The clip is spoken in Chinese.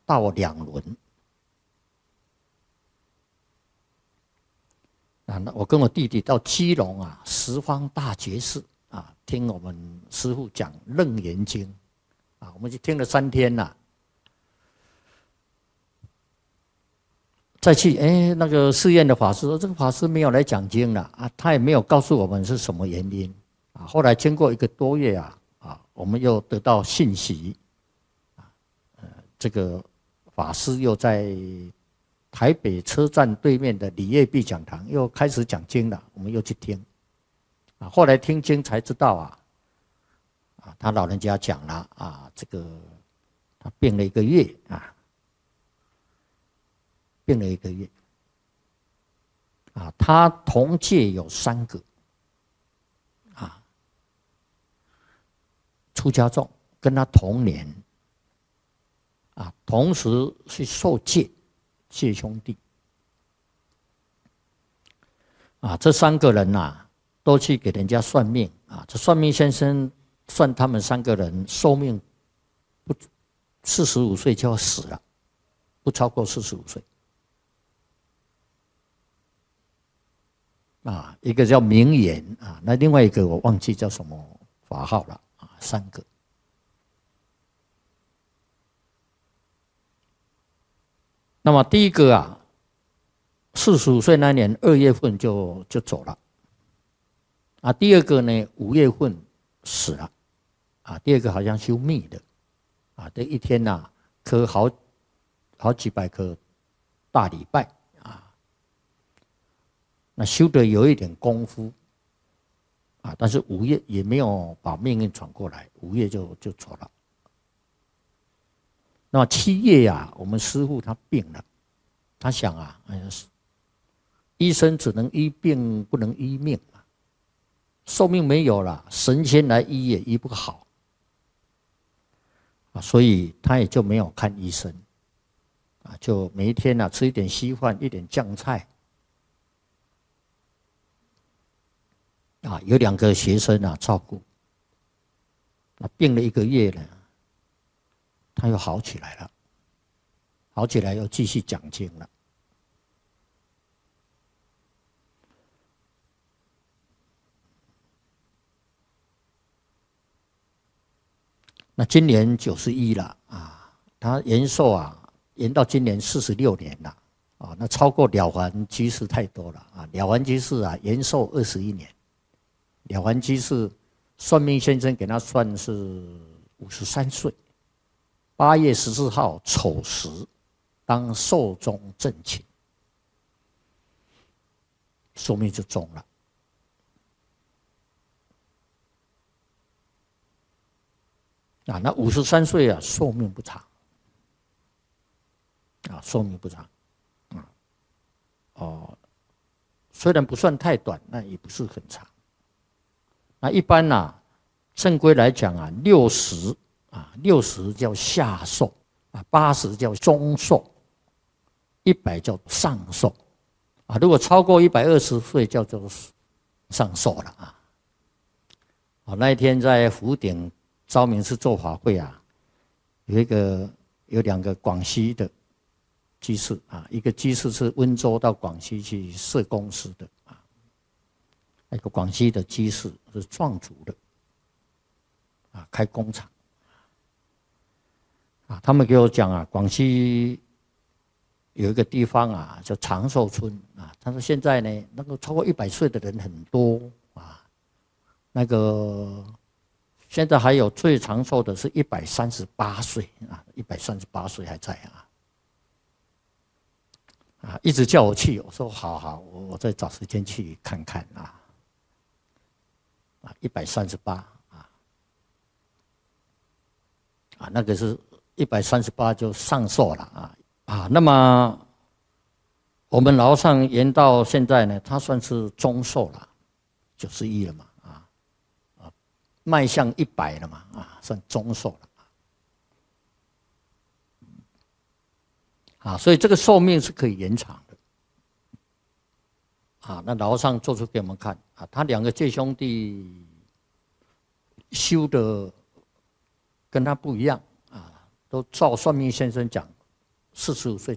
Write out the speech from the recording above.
到2轮。那我跟我弟弟到基隆十方大觉寺听我们师父讲《楞严经》我们就听了3天再去那个寺院的法师说，这个法师没有来讲经了他也没有告诉我们是什么原因后来经过1个多月我们又得到信息这个法师又在台北车站对面的李业碧讲堂又开始讲经了，我们又去听后来听经才知道他老人家讲了这个他病了1个月病了1个月他同届有3个出家众跟他同年同时去受戒兄弟这3个人都去给人家算命这算命先生算他们3个人寿命不45岁就要死了，不超过45岁一个叫明言那另外一个我忘记叫什么法号了3个。那么第一个45岁那年2月份就走了第二个呢5月份死了第二个好像修密的这一天磕好几百颗大礼拜那修得有一点功夫但是5月也没有把命运转过来，5月就走了。那么7月我们师父他病了，他想医生只能医病不能医命寿命没有了，神仙来医也医不好所以他也就没有看医生就每一天吃一点稀饭一点酱菜有2个学生照顾病了1个月了，他又好起来了，好起来又继续讲经了那今年91了他延寿延到今年46年了那超过了凡居士太多了了凡居士延寿21年，了凡居士算命先生给他算是53岁，8月14号丑时当寿终正寝，寿命就终了那53岁寿命不长寿命不长虽然不算太短，那也不是很长那一般正规来讲60叫下寿80叫中寿，100叫上寿如果超过120岁叫做上寿了那一天在福鼎昭明寺做法会有2个广西的居士一个居士是温州到广西去设公司的一个广西的居士是壮族的开工厂他们给我讲广西有一个地方叫长寿村他说现在呢那个超过100岁的人很多那个现在还有最长寿的是138岁138岁还在一直叫我去，我说好，我再找时间去看看138那个是138就上寿了那么我们老上延到现在呢，他算是中寿了，91了嘛迈向100了嘛算中寿了所以这个寿命是可以延长的那老上做出给我们看他2个戒兄弟修的跟他不一样都照算命先生讲 45岁